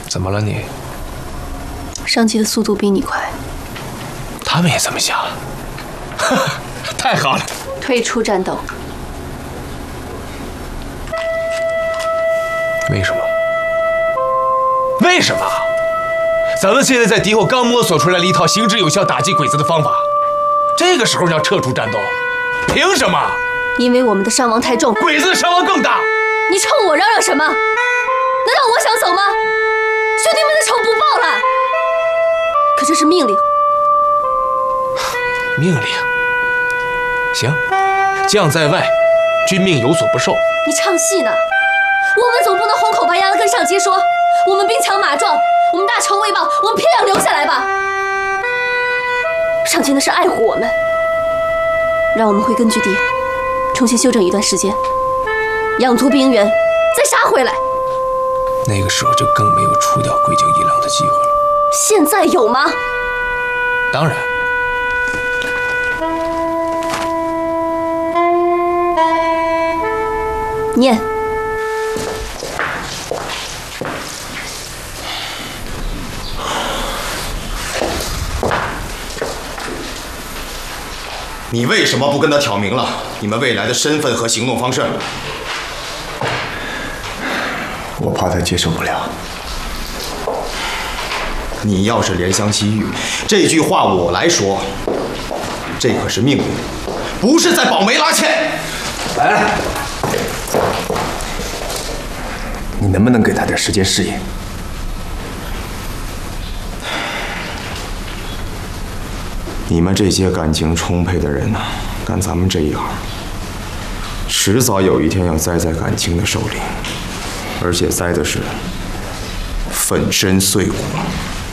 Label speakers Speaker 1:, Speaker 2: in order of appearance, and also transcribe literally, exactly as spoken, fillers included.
Speaker 1: 怎么了你？
Speaker 2: 上级的速度比你快。
Speaker 1: 他们也这么想？太好了！
Speaker 2: 退出战斗。
Speaker 1: 为什么？为什么？咱们现在在敌后刚摸索出来了一套行之有效打击鬼子的方法，这个时候要撤出战斗，凭什么？
Speaker 2: 因为我们的伤亡太重，
Speaker 1: 鬼子的伤亡更大。
Speaker 2: 你冲我嚷嚷什么？难道我想走吗？兄弟们的仇不报了。可这是命令。
Speaker 1: 命令。行，将在外，君命有所不受。
Speaker 2: 你唱戏呢？我们总不能红口白牙的跟上级说，我们兵强马壮，我们大仇未报，我们偏要留下来吧？上级那是爱护我们，让我们回根据地，重新休整一段时间，养足兵员，再杀回来。
Speaker 1: 那个时候就更没有除掉桂井一郎的机会了。
Speaker 2: 现在有吗？
Speaker 1: 当然。
Speaker 2: 念。
Speaker 3: 你为什么不跟他挑明了你们未来的身份和行动方式？
Speaker 4: 我怕他接受不了。
Speaker 3: 你要是怜香惜玉，这句话我来说，这可是命令，不是在保媒拉纤。
Speaker 4: 哎，你能不能给他点时间适应？
Speaker 3: 你们这些感情充沛的人呐、啊，干咱们这一行，迟早有一天要栽在感情的手里，而且栽的是粉身碎骨。